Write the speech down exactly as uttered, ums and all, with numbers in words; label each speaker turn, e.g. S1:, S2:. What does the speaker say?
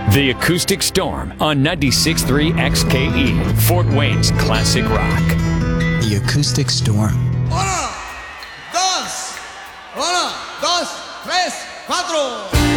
S1: The Acoustic Storm on ninety-six point three X K E, Fort Wayne's classic rock.
S2: The Acoustic Storm.
S3: Uno, dos, uno, dos, tres, cuatro.